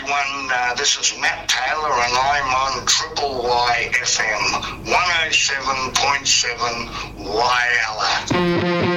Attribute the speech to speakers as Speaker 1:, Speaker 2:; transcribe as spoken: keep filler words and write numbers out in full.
Speaker 1: everyone. Uh, this is Matt Taylor, and I'm on Triple Y F M, one oh seven point seven Y L A.